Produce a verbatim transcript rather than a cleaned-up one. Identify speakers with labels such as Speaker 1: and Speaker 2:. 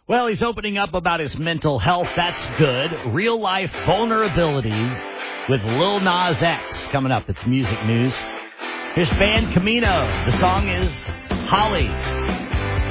Speaker 1: Well, he's opening up about his mental health. That's good. Real life vulnerability with Lil Nas X coming up. It's music news. Here's band Camino. The song is Holly.